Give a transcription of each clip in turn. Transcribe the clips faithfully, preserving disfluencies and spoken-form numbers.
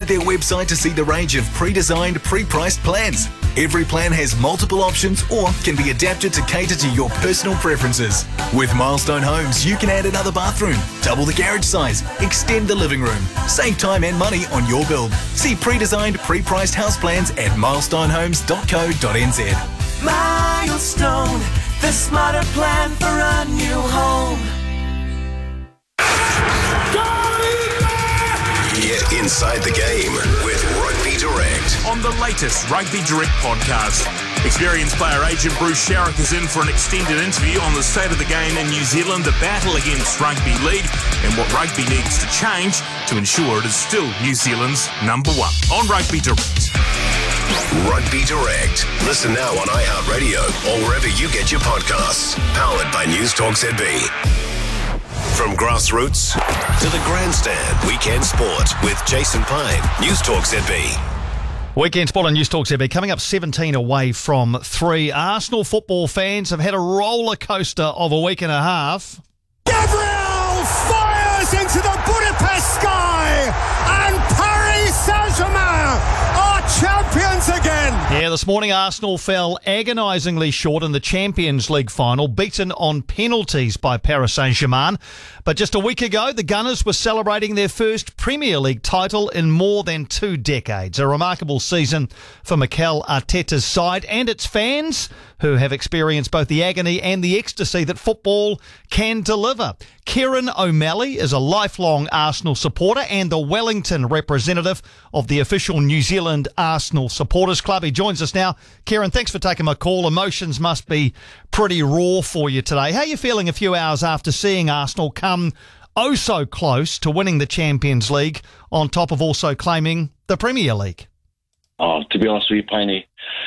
their website to see the range of pre-designed, pre-priced plans. Every plan has multiple options or can be adapted to cater to your personal preferences. With Milestone Homes, you can add another bathroom, double the garage size, extend the living room, save time and money on your build. See pre-designed, pre-priced house plans at milestone homes dot co dot n z. Milestone, the smarter plan for a new home. Get inside the game with Rugby Direct. On the latest Rugby Direct podcast, experienced player agent Bruce Sherrick is in for an extended interview on the state of the game in New Zealand, the battle against rugby league, and what rugby needs to change to ensure it is still New Zealand's number one. On Rugby Direct. Rugby Direct. Listen now on iHeartRadio or wherever you get your podcasts. Powered by News Talk Z B. From grassroots to the grandstand, Weekend Sport with Jason Pine, News Talk Z B. Weekend Sport on News Talk Z B. Coming up seventeen away from three. Arsenal football fans have had a roller coaster of a week and a half. Gabriel fires into the Budapest sky, and Paris Saint-Germain are champions again. Yeah, this morning Arsenal fell agonisingly short in the Champions League final, beaten on penalties by Paris Saint-Germain. But just a week ago, the Gunners were celebrating their first Premier League title in more than two decades. A remarkable season for Mikel Arteta's side and its fans, who have experienced both the agony and the ecstasy that football can deliver. Kieran O'Malley is a lifelong Arsenal supporter and the Wellington representative of the official New Zealand Arsenal Supporters Club. He joins us now. Kieran, thanks for taking my call. Emotions must be pretty raw for you today. How are you feeling a few hours after seeing Arsenal come oh so close to winning the Champions League on top of also claiming the Premier League? Oh, to be honest with you, Piney,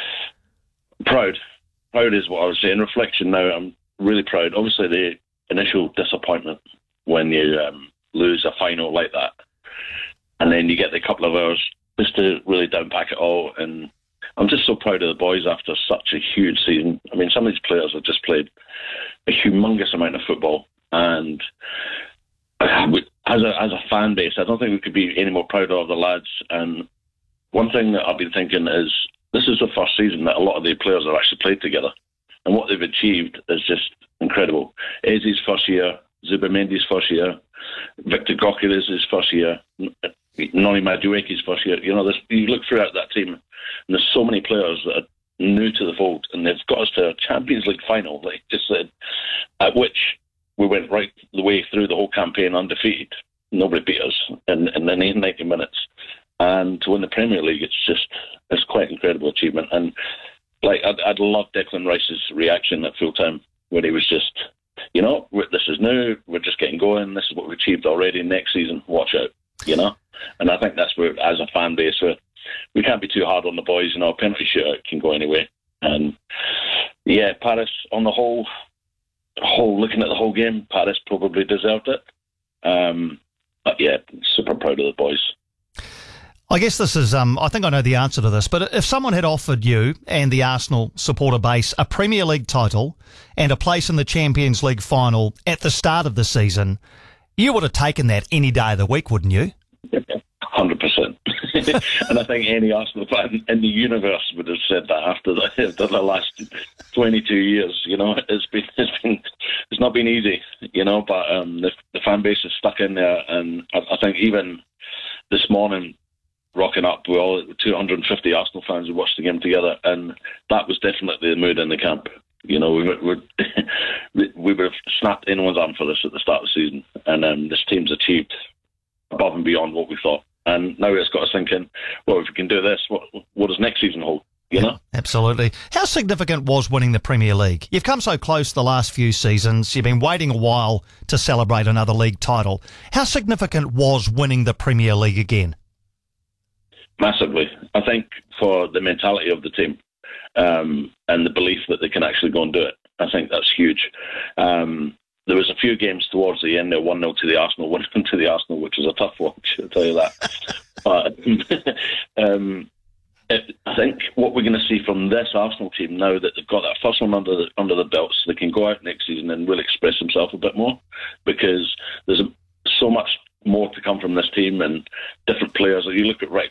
proud. Proud is what I would say. In reflection now, I'm really proud. Obviously, the initial disappointment when you um, lose a final like that, and then you get the couple of hours just to really downpack it all. And I'm just so proud of the boys after such a huge season. I mean, some of these players have just played a humongous amount of football, and as a as a fan base, I don't think we could be any more proud of the lads. And one thing that I've been thinking is, this is the first season that a lot of the players have actually played together. And what they've achieved is just incredible. Eze's first year, Zubimendi's first year, Victor Gyökeres' first year, Noni Madueke's first year. You know, you look throughout that team, and there's so many players that are new to the fold, and they've got us to a Champions League final, like I just said, at which we went right the way through the whole campaign undefeated. Nobody beat us in, in the ninety minutes. And to win the Premier League, it's just, it's quite an incredible achievement. And like, I'd, I'd love Declan Rice's reaction at full time when he was just, you know, this is new, we're just getting going, this is what we've achieved already, next season, watch out, you know? And I think that's where, as a fan base, we we can't be too hard on the boys, you know, a penalty shootout can go anyway. And yeah, Paris, on the whole, whole looking at the whole game, Paris probably deserved it. Um, but yeah, super proud of the boys. I guess this is, um, I think I know the answer to this, but if someone had offered you and the Arsenal supporter base a Premier League title and a place in the Champions League final at the start of the season, you would have taken that any day of the week, wouldn't you? one hundred percent. And I think any Arsenal fan in the universe would have said that after the, after the last twenty-two years. You know, it's been, it's been, it's not been easy, you know, but um, the, the fan base is stuck in there. And I, I think even this morning, rocking up, we all two hundred fifty Arsenal fans who watched the game together, and that was definitely the mood in the camp. You know, we would we, we would have snapped anyone's arm for this at the start of the season, and um, this team's achieved above and beyond what we thought. And now it's got us thinking, well, if we can do this, what what does next season hold? You know? Absolutely. How significant was winning the Premier League? You've come so close the last few seasons. You've been waiting a while to celebrate another league title. How significant was winning the Premier League again? Massively. I think for the mentality of the team um, and the belief that they can actually go and do it, I think that's huge. Um, there was a few games towards the end there, one nil to the Arsenal, one nil to the Arsenal, which was a tough watch, I'll tell you that. But um, it, I think what we're going to see from this Arsenal team now that they've got that first one under the, under the belt, so they can go out next season and really express themselves a bit more, because there's a, so much more to come from this team and different players. You look at right